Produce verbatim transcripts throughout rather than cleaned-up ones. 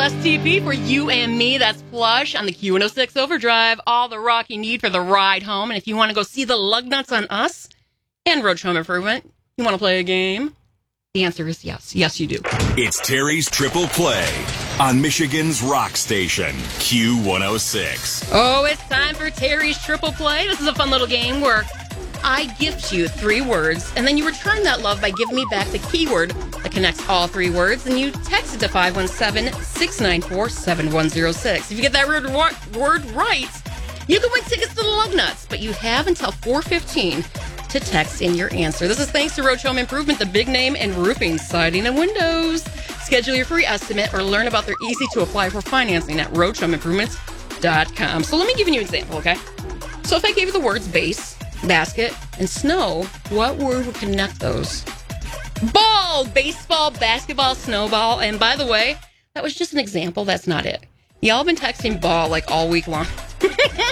S T P for you and me. That's Plush on the Q one oh six Overdrive. All the rock you need for the ride home. And if you want to go see the lug nuts on us and Roach Home Improvement, you want to play a game? The answer is yes. Yes, you do. It's Terry's Triple Play on Michigan's rock station, Q one oh six. Oh, it's time for Terry's Triple Play. This is a fun little game where I gift you three words, and then you return that love by giving me back the keyword that connects all three words, and you text it to five one seven, six nine four, seven one zero six. If you get that word, word right, you can win tickets to the Lug Nuts, but you have until four fifteen to text in your answer. This is thanks to Roach Home Improvement, the big name in roofing, siding, and windows. Schedule your free estimate or learn about their easy-to-apply for financing at roach home improvement dot com. So let me give you an example, okay? So if I gave you the words base, basket, and snow, what word would connect those? Ball! Baseball, basketball, snowball. And by the way, that was just an example. That's not it. Y'all been texting ball like all week long. So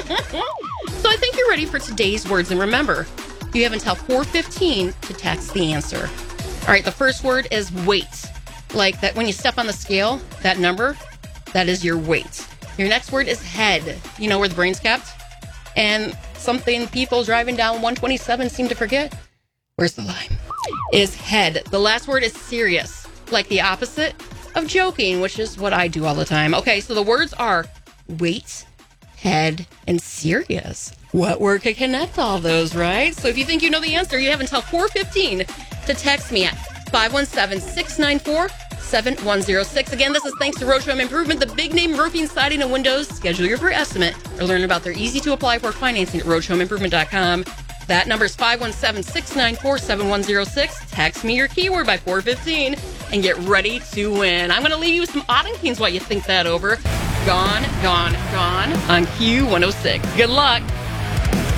I think you're ready for today's words. And remember, you have until four fifteen to text the answer. All right, the first word is weight. Like that when you step on the scale, that number, that is your weight. Your next word is head. You know where the brain's kept? And something people driving down one twenty-seven seem to forget. Where's the line? Is head. The last word is serious, like the opposite of joking, which is what I do all the time. Okay, so the words are weight, head, and serious. What word could connect all those, right? So if you think you know the answer, you have until four fifteen to text me at five one seven, six nine four, seven one zero six. Again, this is thanks to Roach Home Improvement, the big name roofing, siding, and windows. Schedule your free estimate or learn about their easy-to-apply for financing at roach home improvement dot com. That number is five one seven, six nine four, seven one zero six. Text me your keyword by four fifteen and get ready to win. I'm going to leave you with some Ottingtons while you think that over. Gone, gone, gone on Q one oh six. Good luck.